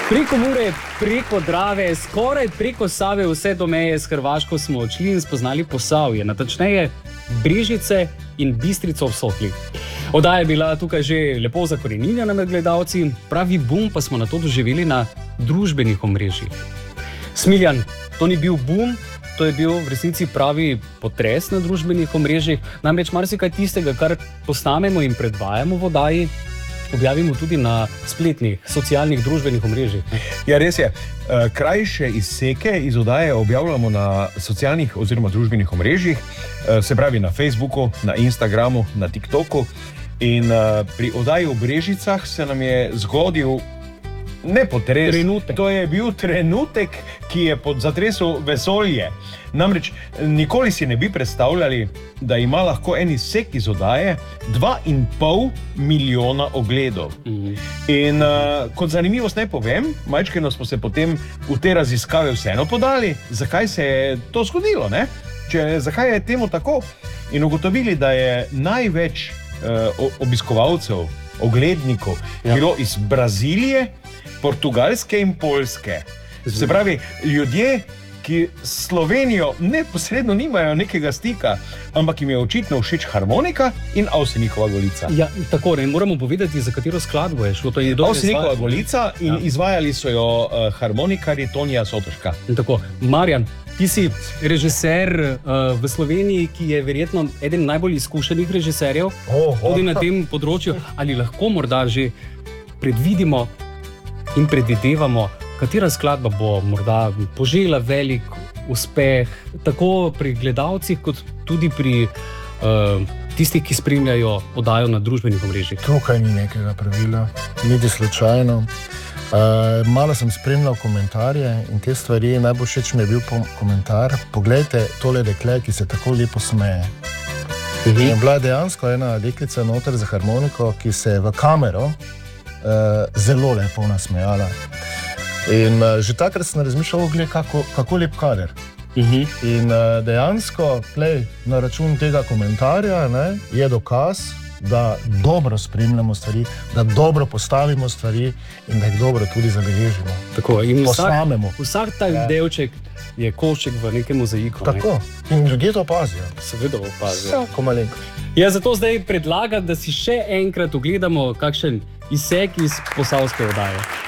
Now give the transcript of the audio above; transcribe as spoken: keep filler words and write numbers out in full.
Preko Mure, preko Drave, skoraj preko Save, vse do meje s Hrvaško smo odšli in spoznali Posavje, natančneje Brežice in Bistrico ob Sotli. Oddaja je bila tukaj že lepo zakoreninjena med gledalci, pravi bum pa smo na to doživeli na družbenih omrežjih. Smiljan, to ni bil bum, to je bil v resnici pravi potres na družbenih omrežjih, namreč marsikaj tistega, kar posnamemo in predvajamo v oddaji, objavimo tudi na spletnih, socialnih, družbenih omrežjih. Ja, res je. Krajše izseke iz oddaje objavljamo na socialnih oziroma družbenih omrežjih, se pravi na Facebooku, na Instagramu, na TikToku. In pri oddaji v Brežicah se nam je zgodil ne potres, trenutek. To je bil trenutek, ki je zatresel vesolje. Namreč nikoli si ne bi predstavljali, da ima lahko en izsek iz oddaje dva in pol milijona ogledov. Mm. In uh, kot zanimivost naj povem, majčkeno smo se potem v te raziskave vseeno podali, zakaj se je to zgodilo, ne? Če, zakaj je temu tako? In ugotovili, da je največ uh, obiskovalcev, oglednikov, ja. bilo iz Brazilije, Portugalske in Poljske. Se pravi, ljudje, ki s Slovenijo neposredno nimajo nekega stika, ampak jim je očitno všeč harmonika in Avsenikova Golica. Ja, tako, ne moramo povedati, za katero skladbo je šlo. To je Avsenikova Golica in ja. izvajali so jo uh, harmonikari Tonija Sotoška. In tako, Marjan, ti si režiser uh, v Sloveniji, ki je verjetno eden najbolj izkušenih režiserjev, oh, oh. tudi na tem področju. Ali lahko morda že predvidimo in predvidevamo, katera skladba bo morda požela velik uspeh, tako pri gledalcih, kot tudi pri uh, tistih, ki spremljajo oddajo na družbenih omrežjih? Tukaj ni nekega pravila, niti slučajno. Uh, malo sem spremljal komentarje in te stvari, najbolj všeč mi je bil komentar: poglejte tole dekle, ki se tako lepo smeje. Uh-huh. In bila je dejansko ena deklica noter za harmoniko, ki se je v kamero uh, zelo lepo nasmejala. In uh, že takrat sem razmišljal, gled, kako, kako lep kader. Uh-huh. In uh, dejansko, plej, na račun tega komentarja, ne, je dokaz, da dobro spremljamo stvari, da dobro postavimo stvari in da jih dobro tudi zabeležimo. Tako, in posnamemo. Vsak, vsak ta ja. delček je košček v nekem mozaiku. Tako. Ne? In ljudje to opazijo. Seveda opazijo. Vsako malenko. Ja, zato zdaj predlagam, da si še enkrat ogledamo kakšen izsek iz posavske oddaje.